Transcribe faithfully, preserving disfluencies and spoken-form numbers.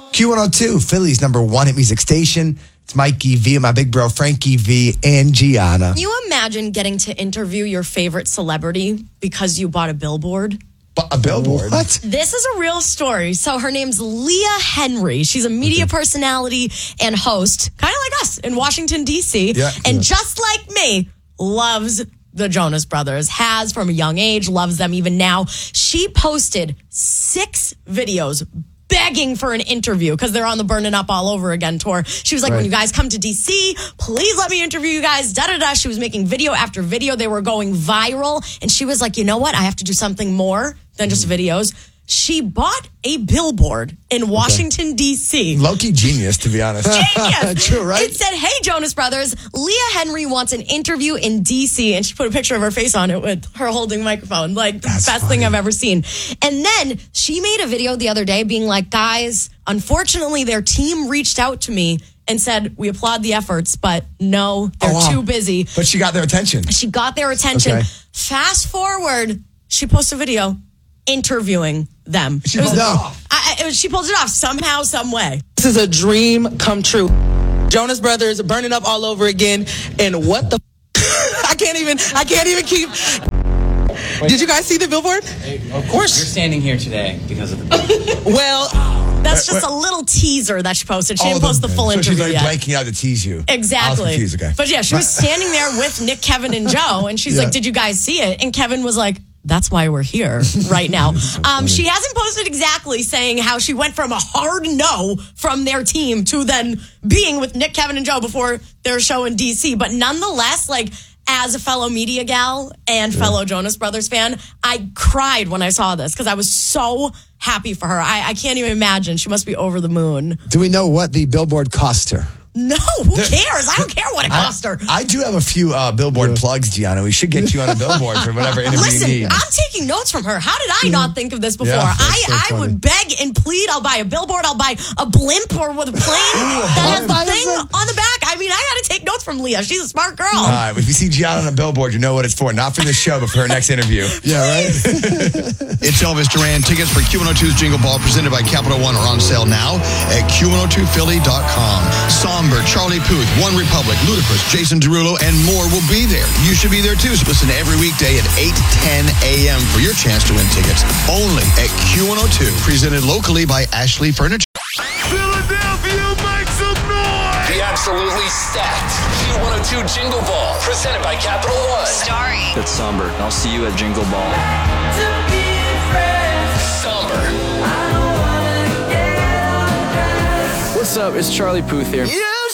Q one oh two, Philly's number one hit music station. It's Mikey V and my big bro, Frankie V and Gianna. Can you imagine getting to interview your favorite celebrity because you bought a billboard? A billboard? What? This is a real story. So her name's Leah Henry. She's a media okay. personality and host, kind of like us in Washington, D C. Yeah. And yeah. just like me, loves the Jonas Brothers, has from a young age, loves them even now. She posted six videos begging for an interview because they're on the Burning Up All Over Again tour. She was like, right. when you guys come to D C, please let me interview you guys, da-da-da. She was making video after video. They were going viral. And she was like, you know what? I have to do something more than just videos. She bought a billboard in Washington, okay. D C. Low-key genius, to be honest. Genius. True, right? It said, hey, Jonas Brothers, Leah Henry wants an interview in D C. And she put a picture of her face on it with her holding a microphone. Like, That's the best funny. thing I've ever seen. And then she made a video the other day being like, guys, unfortunately, their team reached out to me and said, we applaud the efforts, but no, they're oh, wow. too busy. But she got their attention. She got their attention. Okay. Fast forward, she posted a video interviewing them. She pulled it off. I, it was, she pulled it off somehow, some way. This is a dream come true. Jonas Brothers burning up all over again. And what the f- I can't even, I can't even keep. Wait. Did you guys see the billboard? Of course. You're standing here today because of the billboard. Well, that's just a little teaser that she posted. She oh, didn't post the, the full so interview she's like yet. blanking out to tease you. Exactly. I was confused, okay. But yeah, she was standing there with Nick, Kevin, and Joe, and she's yeah. like, did you guys see it? And Kevin was like, that's why we're here right now. so um, she hasn't posted exactly saying how she went from a hard no from their team to then being with Nick, Kevin, and Joe before their show in D C. But nonetheless, like, as a fellow media gal and fellow yeah. Jonas Brothers fan, I cried when I saw this because I was so happy for her. I, I can't even imagine. She must be over the moon. Do we know what the billboard cost her? No, who cares? I don't care what it cost her. I, I do have a few uh, billboard yeah. plugs, Gianna. We should get you on a billboard for whatever interview Listen, you need. I'm taking notes from her. How did I not think of this before? Yeah, I, so I funny. would beg and plead. I'll buy a billboard. I'll buy a blimp or with a plane that has the thing on the back. I mean, I got to take notes from Leah. She's a smart girl. All right, if you see Gianna on a billboard, you know what it's for. Not for this show, but for her next interview. Yeah, right? It's Elvis Duran. Tickets for Q one oh two's Jingle Ball presented by Capital One are on sale now at Q one oh two Philly dot com. Somber, Charlie Puth, One Republic, Ludacris, Jason Derulo, and more will be there. You should be there too. So listen every weekday at eight ten a.m. for your chance to win tickets. Only at Q one oh two. Presented locally by Ashley Furniture. Philadelphia, make some noise! The absolutely stacked Q one oh two Jingle Ball presented by Capital One. Starring. That's Somber. I'll see you at Jingle Ball. Somber. What's up? It's Charlie Puth here. Yeah!